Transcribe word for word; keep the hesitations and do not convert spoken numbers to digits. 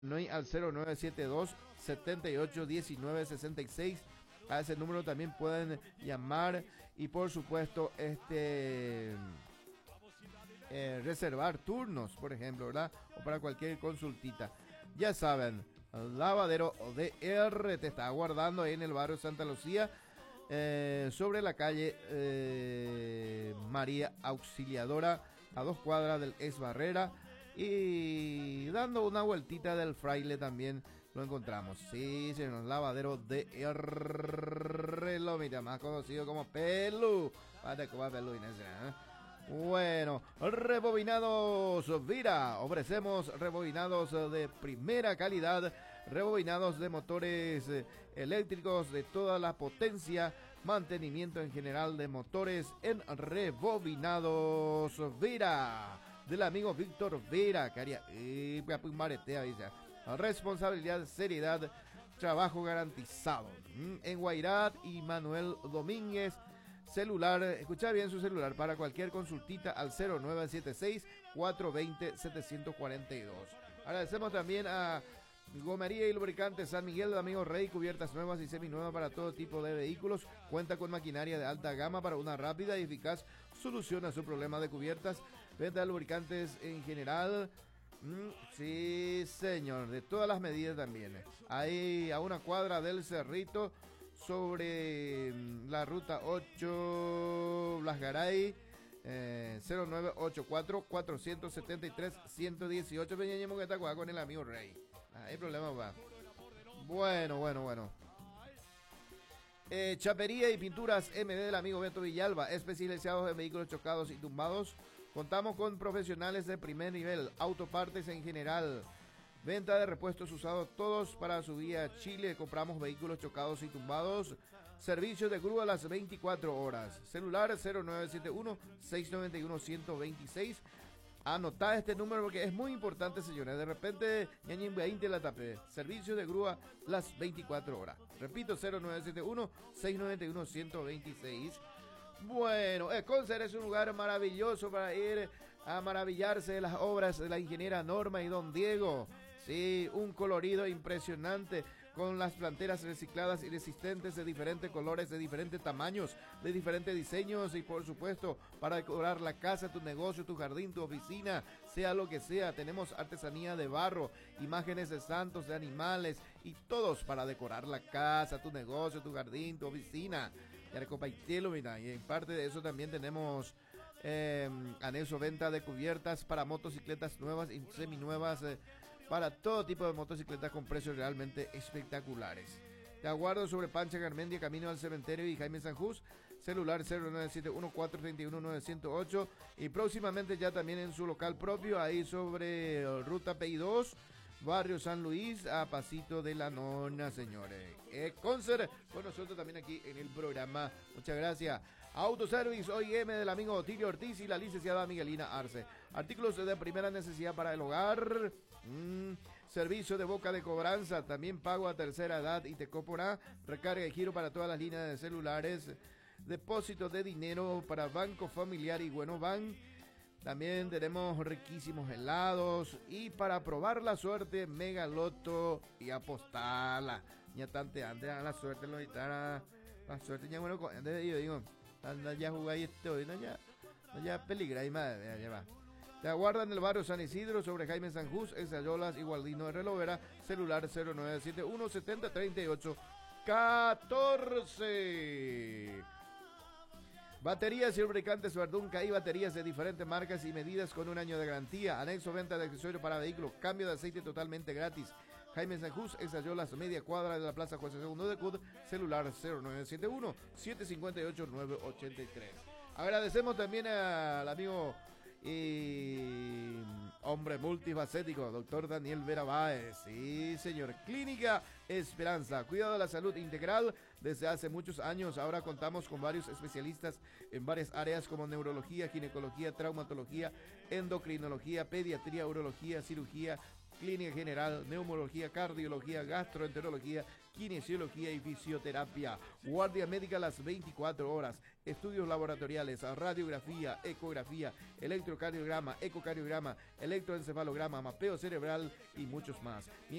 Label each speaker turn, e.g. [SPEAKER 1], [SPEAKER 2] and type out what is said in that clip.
[SPEAKER 1] al cero nueve siete dos, setenta y ocho, diecinueve, sesenta y seis. A ese número también pueden llamar y por supuesto este eh, reservar turnos, por ejemplo, ¿verdad? O para cualquier consultita. Ya saben, Lavadero D R te está aguardando ahí en el barrio Santa Lucía, eh, sobre la calle eh, María Auxiliadora, a dos cuadras del Ex Barrera, y dando una vueltita del Fraile también lo encontramos. Sí, señor, Lavadero D R, lo mira, más conocido como Pelu. Pate como Pelu, Inés, ¿eh? Bueno, rebobinados Vira, ofrecemos rebobinados de primera calidad, rebobinados de motores eléctricos de toda la potencia, mantenimiento en general de motores en rebobinados Vira, del amigo Víctor Vera, que haría eh, responsabilidad, seriedad, trabajo garantizado. En Guairat y Manuel Domínguez. Celular, escucha bien su celular para cualquier consultita al cero nueve siete seis, cuatro dos cero, siete cuatro dos. Agradecemos también a Gomería y Lubricantes San Miguel, amigo Rey, cubiertas nuevas y seminuevas para todo tipo de vehículos. Cuenta con maquinaria de alta gama para una rápida y eficaz solución a su problema de cubiertas. Venta de lubricantes en general. Mm, sí, señor, de todas las medidas también. Ahí a una cuadra del Cerrito, sobre la ruta ocho Blas Garay, eh, cero nueve ocho cuatro, cuatro siete tres, uno uno ocho. Peñañemo que está con el amigo Rey. Ah, hay problema, va. Bueno, bueno, bueno. Eh, Chapería y pinturas M D del amigo Beto Villalba, especializados en vehículos chocados y tumbados. Contamos con profesionales de primer nivel, autopartes en general. Venta de repuestos usados todos para su vía a Chile. Compramos vehículos chocados y tumbados. Servicio de grúa a las veinticuatro horas. Celular cero nueve siete uno, seis nueve uno, uno dos seis. Anotá este número porque es muy importante, señores. De repente, ñañen veinte la tapé. Servicio de grúa las veinticuatro horas. Repito, cero nueve siete uno, seis nueve uno, uno dos seis. Bueno, Esconcer es un lugar maravilloso para ir a maravillarse de las obras de la ingeniera Norma y don Diego. Sí, un colorido impresionante con las planteras recicladas y resistentes de diferentes colores, de diferentes tamaños, de diferentes diseños y por supuesto para decorar la casa, tu negocio, tu jardín, tu oficina, sea lo que sea. Tenemos artesanía de barro, imágenes de santos, de animales y todos para decorar la casa, tu negocio, tu jardín, tu oficina. Y en parte de eso también tenemos eh, anexo venta de cubiertas para motocicletas nuevas y seminuevas, eh, para todo tipo de motocicletas con precios realmente espectaculares. Te aguardo sobre Pancha Garmendia, camino al cementerio, y Jaime Sanjús, celular cero nueve siete uno, cuatro tres uno, nueve cero ocho, y próximamente ya también en su local propio, ahí sobre Ruta P I dos, Barrio San Luis, a pasito de la nona, señores. Eh, Concert con nosotros también aquí en el programa. Muchas gracias. Autoservice O I M del amigo Otilio Ortiz y la licenciada Miguelina Arce. Artículos de primera necesidad para el hogar. Mm, servicio de boca de cobranza. También pago a tercera edad y te copora. Recarga y giro para todas las líneas de celulares. Depósito de dinero para Banco Familiar y Bueno Bank. También tenemos riquísimos helados y para probar la suerte, Mega Loto y apostarla. Ya tante antes la suerte lo la, la suerte ya bueno, antes yo digo, anda ya jugáis este hoy, no ya, no ya peligra y madre, ya, ya va. Te aguardan en el barrio San Isidro sobre Jaime Sanjús, en Sayolas y Gualdino de Relovera, celular cero nueve siete uno, setenta, treinta y ocho, catorce. Baterías y lubricantes Verdunca y baterías de diferentes marcas y medidas con un año de garantía. Anexo venta de accesorios para vehículos. Cambio de aceite totalmente gratis. Jaime Sanjús, Exayolas, media cuadra de la Plaza José segundo de Cud. Celular cero nueve siete uno, siete cinco ocho, nueve ocho tres. Agradecemos también al amigo y hombre multifacético, doctor Daniel Vera Báez. Sí, señor. Clínica Esperanza, cuidado de la salud integral desde hace muchos años. Ahora contamos con varios especialistas en varias áreas como neurología, ginecología, traumatología, endocrinología, pediatría, urología, cirugía, clínica general, neumología, cardiología, gastroenterología, kinesiología y fisioterapia. Guardia médica las veinticuatro horas. Estudios laboratoriales, radiografía, ecografía, electrocardiograma, ecocardiograma, electroencefalograma, mapeo cerebral y muchos más.